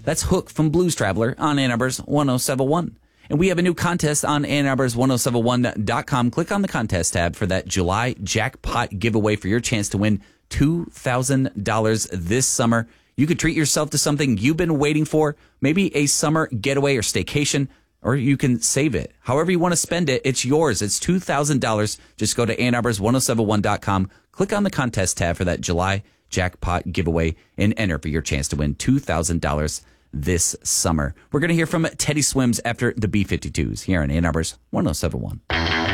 That's Hook from Blues Traveler on Ann Arbor's 1071. And we have a new contest on Ann Arbor's 1071.com. Click on the contest tab for that July jackpot giveaway for your chance to win $2,000 this summer. You could treat yourself to something you've been waiting for, maybe a summer getaway or staycation, or you can save it. However you want to spend it, it's yours. It's $2,000. Just go to Ann Arbor's 1071.com. Click on the contest tab for that July jackpot giveaway and enter for your chance to win $2,000 this summer. We're going to hear from Teddy Swims after the B-52s here on Ann Arbor's 1071.